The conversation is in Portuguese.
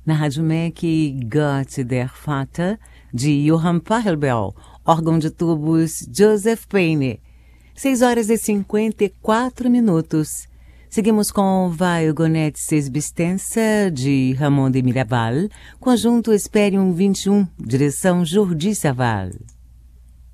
Na Rádio MEC, Gott der Vater, de Johann Pachelbel, órgão de tubos Joseph Payne. 6h54. Seguimos com Vaiogonette Sesbistensa, de Ramon de Mirabal, conjunto Esperium 21, direção Jordi Saval.